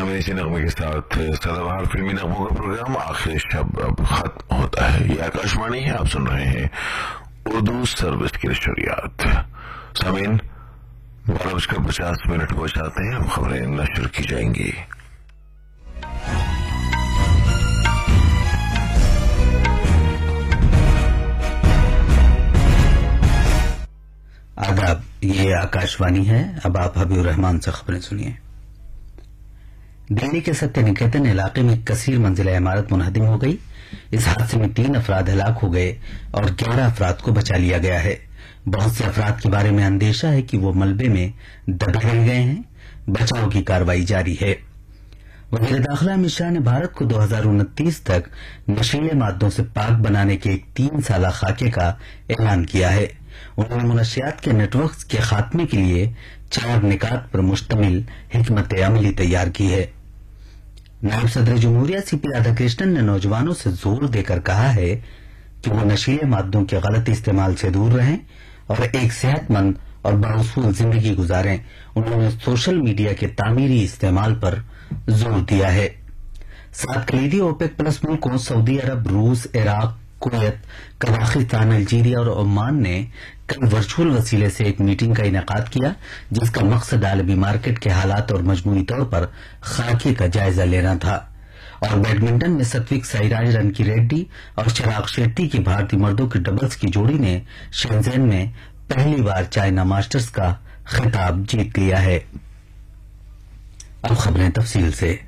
सामने इसी नगमे के साथ सदाबहार फिल्मी नगमों का प्रोग्राम आखिरी शब अब खत्म होता है। ये आकाशवाणी है, आप सुन रहे हैं उर्दू सर्विस की नशरियात। सामीन 12:50 को चाहते हैं, अब खबरें नशर की जाएंगी। आदाब, ये आकाशवाणी है। अब आप हबीब रहमान से खबरें सुनिए। दिल्ली के सत्य निकेतन इलाके में कसीर मंजिला इमारत मुनहदिम हो गई। इस हादसे में 3 अफराद हलाक हो गए और 11 अफराद को बचा लिया गया है। बहुत से अफराद के बारे में अंदेशा है कि वो मलबे में दबे रह गए हैं। बचाव की कार्रवाई जारी है। वजीर दाखिला अमित शाह ने भारत को 2029 तक नशीले मादों से पाक बनाने के एक 3 साला खाके का ऐलान किया है। उन्होंने मुनशियात के नेटवर्क के खात्मे के लिए 4 निकात पर मुश्तमिल हिकमत अमली तैयार की है। नायब सदर जमहूरिया सीपी राधाकृष्णन ने नौजवानों से जोर देकर कहा है कि वो नशीले मादों के गलत इस्तेमाल से दूर रहें और एक सेहतमंद और बाउसूल जिंदगी गुजारें। उन्होंने सोशल मीडिया के तामीरी इस्तेमाल पर जोर दिया है। 7 कलीदी ओपेक प्लस मुल्कों सऊदी अरब, रूस, इराक, कुवैत, कजाकिस्तान, अल्जीरिया और ओमान ने कल वर्चुअल वसीले से एक मीटिंग का इनेकाद किया, जिसका मकसद आलमी मार्केट के हालात और मजमूई तौर पर खाके का जायजा लेना था। और बैडमिंटन में सत्विक साईराज रनकी रेड्डी और चिराग शेट्टी की भारतीय मर्दों की डबल्स की जोड़ी ने शेंजेन में पहली बार चाइना मास्टर्स का खिताब जीत लिया है। अब खबरें तफसील से।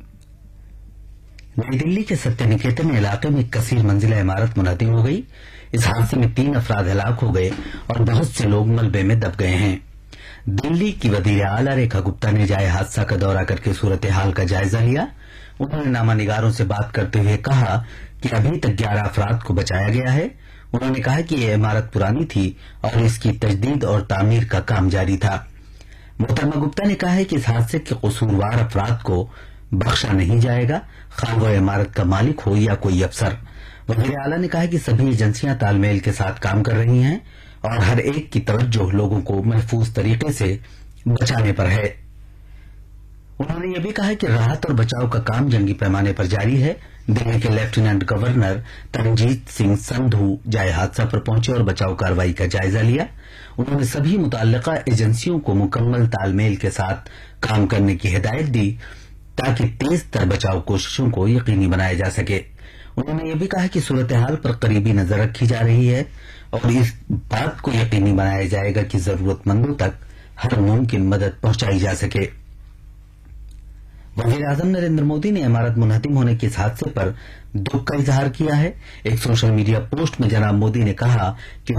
नई दिल्ली के सत्य निकेतन इलाके में कसीर मंजिला इमारत मुनहदिम हो गई। इस हादसे में 3 अफराद हलाक हो गए और बहुत से लोग मलबे में दब गए हैं। दिल्ली की वजीर आला रेखा गुप्ता ने जाए हादसा का दौरा करके सूरत हाल का जायजा लिया। उन्होंने नामानिगारों से बात करते हुए कहा कि अभी तक 11 अफराद को बचाया गया है। उन्होंने कहा कि यह इमारत पुरानी थी और इसकी तजदीद और तामीर का काम जारी था। मोहतरमा गुप्ता ने कहा है कि इस हादसे के कसूरवार अफराद को बख्शा नहीं जाएगा, खा वो इमारत का मालिक हो या कोई अफसर। वजीर आला ने कहा कि सभी एजेंसियां तालमेल के साथ काम कर रही हैं और हर एक की तवज्जो लोगों को महफूज तरीके से बचाने पर है। उन्होंने यह भी कहा कि राहत और बचाव का काम जंगी पैमाने पर जारी है। दिल्ली के लेफ्टिनेंट गवर्नर तनजीत सिंह संधू जाए हादसा पर पहुंचे और बचाव कार्रवाई का जायजा लिया। उन्होंने सभी मुतल्लिका एजेंसियों को मुकम्मल तालमेल के साथ काम करने की हिदायत दी ताकि तेज तर बचाव कोशिशों को यकीनी बनाया जा सके। उन्होंने यह भी कहा कि सूरत हाल पर करीबी नजर रखी जा रही है और इस बात को यकीनी बनाया जाएगा कि जरूरतमंदों तक हर मुमकिन मदद पहुंचाई जा सके। वजीर आजम नरेंद्र मोदी ने इमारत मुनहदिम होने के इस हादसे पर दुख का इजहार किया है। एक सोशल मीडिया पोस्ट में जनाब मोदी ने कहा कि